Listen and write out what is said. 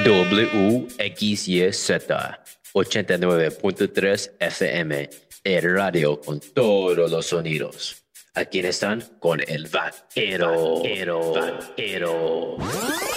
WXYZ 89.3 FM, el radio con todos los sonidos. Aquí están con el vaquero.